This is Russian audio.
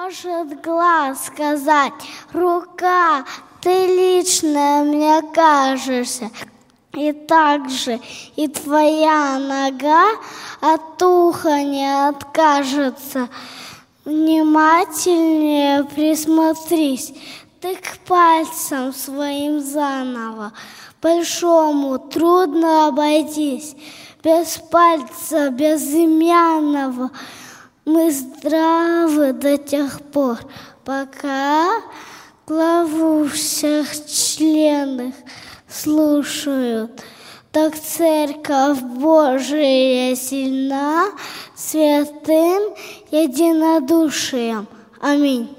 может глаз сказать, рука, ты личная мне кажешься. И также и твоя нога от уха не откажется. Внимательнее присмотрись, ты к пальцам своим заново. Большому трудно обойтись, без пальца безымянного. Мы здравы до тех пор, пока главу всех членов слушают. Так Церковь Божия сильна святым единодушием. Аминь.